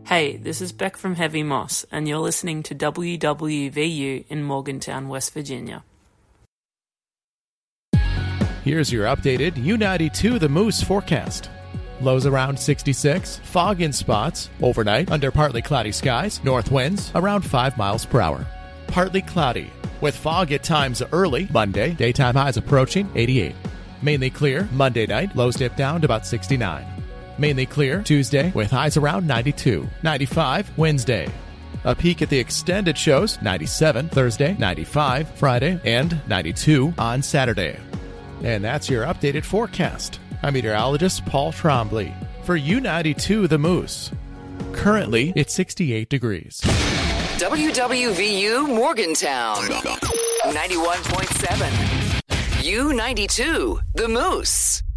Hey, this is Beck from Heavy Moss, and you're listening to WWVU in Morgantown, West Virginia. Here's your updated U92 The Moose forecast. Lows around 66, fog in spots, overnight under partly cloudy skies, north winds around 5 miles per hour. Partly cloudy, with fog at times early Monday, daytime highs approaching 88. Mainly clear Monday night, lows dip down to about 69. Mainly clear Tuesday with highs around 92, 95 Wednesday. A peek at the extended shows, 97 Thursday, 95 Friday, and 92 on Saturday. And that's your updated forecast. I'm meteorologist Paul Trombley for U92 The Moose. Currently, it's 68 degrees. WWVU Morgantown, 91.7. U92 The Moose.